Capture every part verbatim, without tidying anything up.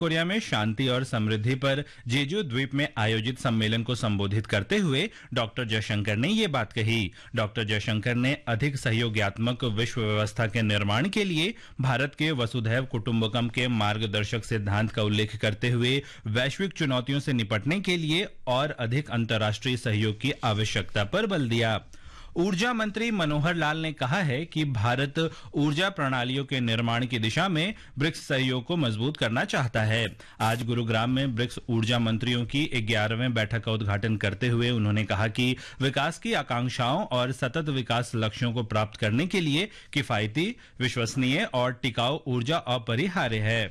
Korea में शांति और समृद्धि पर जेजू द्वीप में आयोजित सम्मेलन को संबोधित करते हुए डॉक्टर जयशंकर ने ये बात कही। डॉक्टर जयशंकर ने अधिक सहयोगात्मक विश्व व्यवस्था के निर्माण के लिए भारत के वसुधैव कुटुंबकम के मार्गदर्शक सिद्धांत का उल्लेख करते हुए वैश्विक चुनौतियों से निपटने के लिए और अधिक अंतर्राष्ट्रीय सहयोग की आवश्यकता पर बल दिया। ऊर्जा मंत्री मनोहर लाल ने कहा है कि भारत ऊर्जा प्रणालियों के निर्माण की दिशा में ब्रिक्स सहयोग को मजबूत करना चाहता है। आज गुरुग्राम में ब्रिक्स ऊर्जा मंत्रियों की ग्यारहवें बैठक का उद्घाटन करते हुए उन्होंने कहा कि विकास की आकांक्षाओं और सतत विकास लक्ष्यों को प्राप्त करने के लिए किफायती, विश्वसनीय और टिकाऊ ऊर्जा अपरिहार्य है।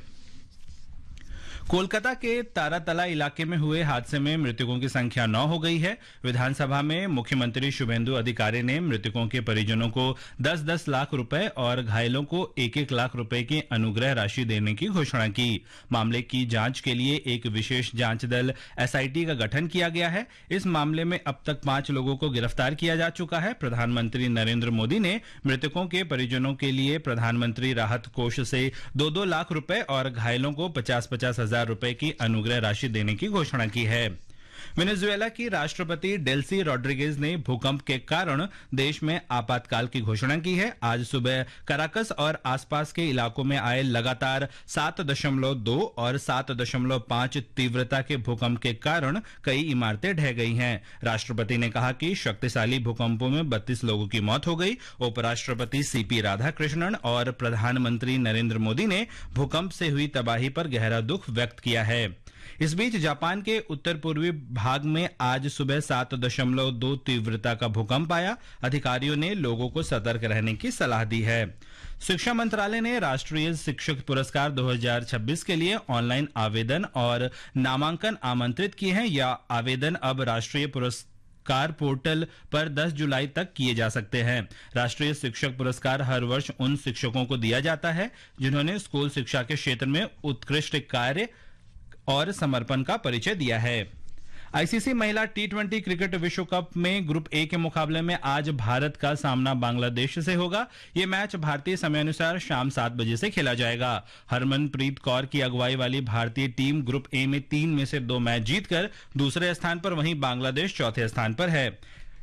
कोलकाता के तारातला इलाके में हुए हादसे में मृतकों की संख्या नौ हो गई है। विधानसभा में मुख्यमंत्री शुभेंदु अधिकारी ने मृतकों के परिजनों को दस दस लाख रुपए और घायलों को एक एक लाख रुपए की अनुग्रह राशि देने की घोषणा की। मामले की जांच के लिए एक विशेष जांच दल एसआईटी का गठन किया गया है। इस मामले में अब तक पांच लोगों को गिरफ्तार किया जा चुका है। प्रधानमंत्री नरेंद्र मोदी ने मृतकों के परिजनों के लिए प्रधानमंत्री राहत कोष से दो दो लाख रुपए और घायलों को पचास पचास हजार रुपए की अनुग्रह राशि देने की घोषणा की है। वेनेजुएला की राष्ट्रपति डेल्सी रॉड्रिगेज ने भूकंप के कारण देश में आपातकाल की घोषणा की है। आज सुबह कराकस और आसपास के इलाकों में आए लगातार सात दशमलव दो और सात दशमलव पांच तीव्रता के भूकंप के कारण कई इमारतें ढह गई हैं। राष्ट्रपति ने कहा कि शक्तिशाली भूकंपों में बत्तीस लोगों की मौत हो गई। उपराष्ट्रपति सीपी राधाकृष्णन और प्रधानमंत्री नरेंद्र मोदी ने भूकंप से हुई तबाही पर गहरा दुख व्यक्त किया है। इस बीच जापान के उत्तर पूर्वी भाग में आज सुबह सात दशमलव दो तीव्रता का भूकंप आया। अधिकारियों ने लोगों को सतर्क रहने की सलाह दी है। शिक्षा मंत्रालय ने राष्ट्रीय शिक्षक पुरस्कार दो हज़ार छब्बीस के लिए ऑनलाइन आवेदन और नामांकन आमंत्रित किए हैं। या आवेदन अब राष्ट्रीय पुरस्कार पोर्टल पर दस जुलाई तक किए जा सकते हैं। राष्ट्रीय शिक्षक पुरस्कार हर वर्ष उन शिक्षकों को दिया जाता है जिन्होंने स्कूल शिक्षा के क्षेत्र में उत्कृष्ट कार्य और समर्पण का परिचय दिया है। आईसीसी महिला टी ट्वेंटी क्रिकेट विश्व कप में ग्रुप ए के मुकाबले में आज भारत का सामना बांग्लादेश से होगा। ये मैच भारतीय समयानुसार शाम सात बजे से खेला जाएगा। हरमनप्रीत कौर की अगुवाई वाली भारतीय टीम ग्रुप ए में तीन में से दो मैच जीतकर दूसरे स्थान पर, वहीं बांग्लादेश चौथे स्थान पर है।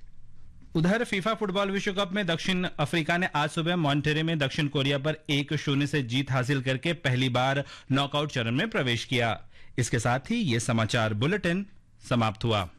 उधर फीफा फुटबॉल विश्व कप में दक्षिण अफ्रीका ने आज सुबह मॉन्टेरे में दक्षिण कोरिया पर एक शून्य से जीत हासिल करके पहली बार नॉकआउट चरण में प्रवेश किया। इसके साथ ही ये समाचार बुलेटिन समाप्त हुआ।